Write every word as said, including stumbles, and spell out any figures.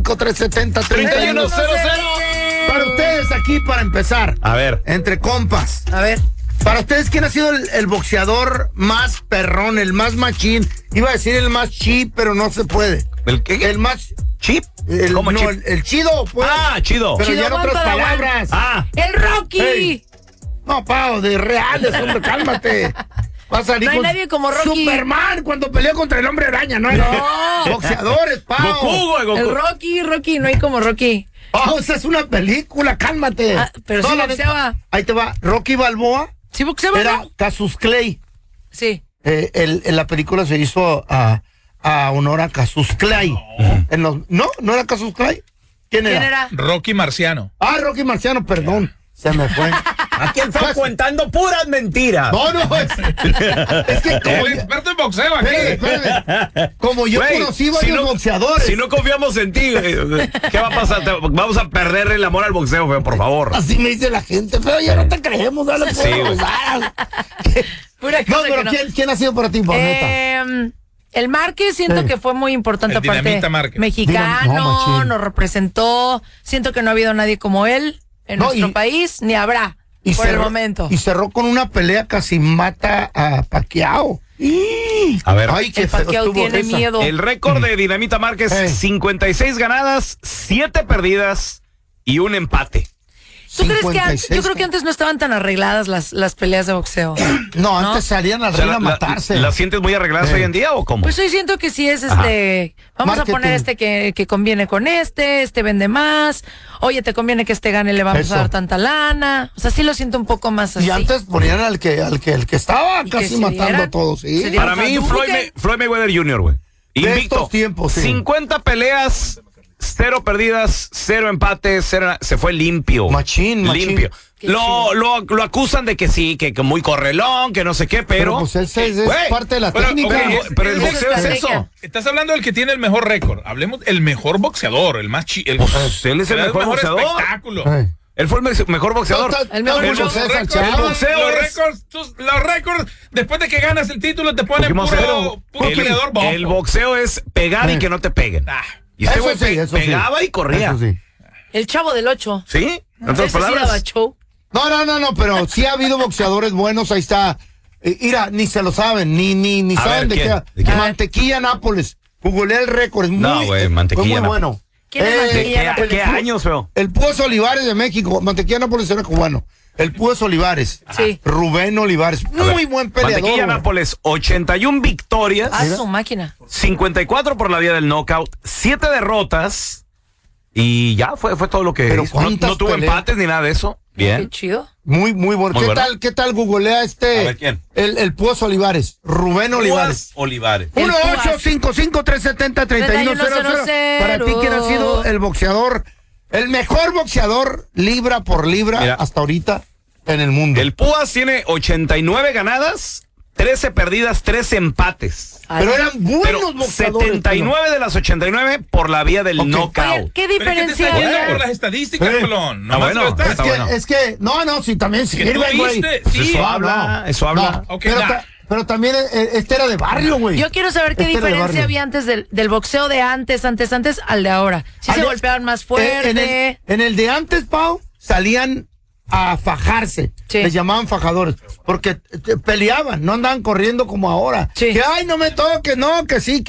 cinco, tres setenta, treinta y uno cero cero. Para ustedes aquí, para empezar. A ver. Entre compas. A ver. Para ustedes, ¿quién ha sido el, el boxeador más perrón, el más machín? Iba a decir el más chip, pero no se puede. ¿El qué? El más... ¿Chip? El, ¿Cómo no, chip? El, el chido, pues. Ah, chido. Pero Chido ya en otras One para palabras. Ah. ¡El Rocky! Hey. No, Pau, de reales, hombre, cálmate. Va a salir No hay con nadie como Rocky. Superman cuando peleó contra el hombre araña, ¿no? No. Boxeadores, Pau. Goku, güey, Goku. El Rocky, Rocky, no hay como Rocky. Pau, esa es una película, cálmate. Ah, pero sí la boxeaba. neta- Ahí te va. Rocky Balboa ¿Sí boxeaba? era ¿No? Cassius Clay. Sí. Eh, el, en la película se hizo a, a honor a Cassius Clay. No. En los, no, no era Cassius Clay. ¿Quién era? ¿Quién era? Rocky Marciano. Ah, Rocky Marciano, perdón. Se me fue. Aquí el feo contando puras mentiras. No, no, es, es que como, El experto en boxeo aquí. espérame, espérame. Como yo Güey, conocí varios si no- boxeadores. Si no confiamos en ti, güey, ¿qué va a pasar? Te- vamos a perder el amor al boxeo, feo, por favor. Así me dice la gente, pero ya no te creemos, dale Sí, güey. Pura No, cosa pero que no. ¿quién, ¿quién ha sido para ti, Pau, neta? Eh, el Márquez siento Sí. que fue muy importante, El aparte Dinamita Márquez. mexicano, Dinam- no, machín. nos representó. Siento que no ha habido nadie como él en No, nuestro y- país, ni habrá por el cerró- momento. Y cerró con una pelea casi mata a Pacquiao. ¡Y! A ver. Ay, qué El feo Pacquiao estuvo tiene esa. miedo. El récord de Dinamita Márquez, Hey. cincuenta y seis ganadas, siete perdidas y un empate. ¿Tú crees que antes, cincuenta y seis, yo creo que antes no estaban tan arregladas las, las peleas de boxeo? No, antes salían al O sea, ring a la- la- matarse. ¿Las sientes muy arregladas Eh. hoy en día o cómo? Pues hoy siento que sí es Ajá. este. Vamos Marketing. a poner este que, que conviene con este, este vende más. Oye, te conviene que este gane, le vamos Eso. a dar tanta lana. O sea, sí lo siento un poco más así. Y antes ponían al que, al que, el que estaba Y que casi se matando dieran- a todos, ¿sí? se dieran- Para mí, Hadouken. Floyd, May- Floyd Mayweather junior, güey. De Invicto. estos tiempos, sí. cincuenta peleas, cero perdidas, cero empates, cero, se fue limpio. Machín, machín. Limpio. Qué Lo, chido. lo, lo acusan de que sí, que, que muy correlón, que no sé qué, pero... Pero pues ese es, es Güey, parte de la pero, técnica. ok, pero, pero el Es boxeo es estrategia. eso. Estás hablando del que tiene el mejor récord. Hablemos del mejor boxeador, el más chi, el, Pues él es el da mejor boxeador. espectáculo. Ay. Él fue el me- mejor boxeador. No, está- El mejor está boxeador. Julio César Los Chávez. boxeo los es- récords, tus- los récords, después de que ganas el título, te ponen Porque, puro, Mocero, puro el, peleador bobo. el boxeo es pegar y Eh. que no te peguen. Ah, Y este Eso güey sí, pe- eso sí. pegaba y corría. Eso sí. El Chavo del Ocho. ¿Sí? En Ese otras sí daba palabras. show. No, no, no, no, pero sí ha habido boxeadores buenos, ahí está. Eh, mira, ni se lo saben, ni, ni, ni A saben ver, de, ¿quién? qué. ¿De quién? Mantequilla Nápoles. Googleé el récord, es muy, No, güey, eh, Mantequilla fue muy Nápoles. bueno. ¿Quién es Eh, Mantequilla ¿Qué, Nápoles? qué años, feo? El Púas Olivares de México, Mantequilla Nápoles era cubano. El Púas Olivares. Sí. Rubén Olivares, A ver, muy buen peleador. Mantequilla güey. Nápoles, ochenta y una victorias, Ah, su máquina. cincuenta y cuatro por la vía del knockout, siete derrotas y ya fue, fue todo lo que Pero hizo. No, ¿cuántas no tuvo peleas? empates ni nada de eso. Qué Bien. chido. Muy, muy bueno. Muy ¿Qué bueno. tal, qué tal googlea este? A ver, ¿quién? El, el Púas Olivares, Rubén Olivares. Olivares. El uno Púas. ocho cinco cinco tres siete cero tres uno cero cero. Para ti, ¿quién ha sido el boxeador, el mejor boxeador libra por libra Mira. hasta ahorita en el mundo? El Púas tiene ochenta y nueve ganadas, trece perdidas, tres empates. Pero eran buenos Pero boxeadores. setenta y nueve de las ochenta y nueve por la vía del Ok. knockout. Oye, ¿qué pero es que te diferencia está yendo hay? por las estadísticas, Eh. Colón. Ah, Nomás bueno, lo estás- Es está que, bueno. es que, no, no, sí, también Que tú sirve, güey. viste, Pues sí. eso habla, eso habla. No, Ok, pero, da. ta- pero también eh, este era de barrio, güey. Yo quiero saber qué Este era de diferencia barrio. había antes del, del boxeo de antes, antes, antes al de ahora. Si Al se de- golpeaban más Eh, fuerte. En el, en el de antes, Pau, salían a fajarse. Sí. Les llamaban fajadores. Porque eh, peleaban, no andaban corriendo como ahora. Sí. Que, ay, no me toques, no, que sí,